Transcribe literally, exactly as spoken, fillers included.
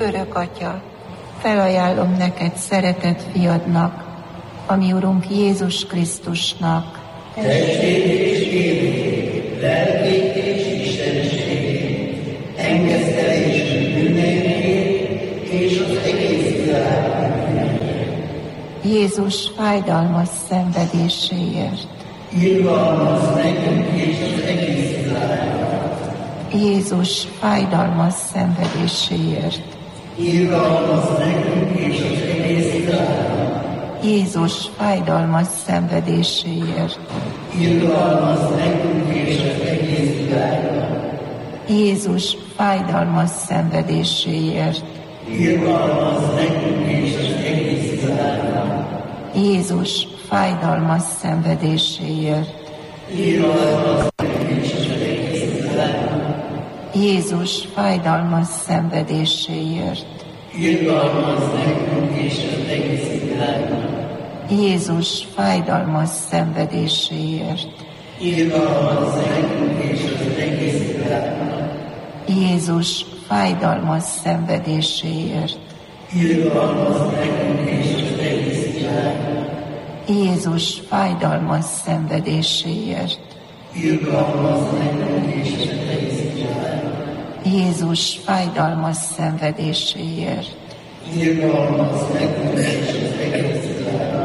Örök Atya, felajánlom neked szeretett fiadnak, a mi Urunk Jézus Krisztusnak, testét és élét, lelkét és istenségét, engesztelésünk mindenkiét és az egész világnak. Jézus fájdalmas szenvedéséért, irgalmaz nekünk és az egész világnak. Jézus fájdalmas szenvedéséért, irgalmaz nekünk és az egész világnak. Jézus fájdalmas szenvedéséért, irgalmaz nekünk és az egész világnak. Jézus fájdalmas szenvedéséért, irgalmaz nekünk és az egész világnak. Jézus fájdalmas szenvedéséért, irgalmaz nekünk és az egész világnak. Jézus fájdalmas szenvedéséért, irgalmaz nekünk és az egész világnak. Jézus fájdalmas szenvedéséért, irgalmaz nekünk és az egész világnak. Jézus fájdalmas szenvedéséért, irgalmaz nekünk és az egész világnak. Jézus fájdalmas szenvedéséért, irgalmaz nekünk és az egész világnak. Jézus fájdalmas szenvedéséért, irgalmaz nekünk és az egész világnak.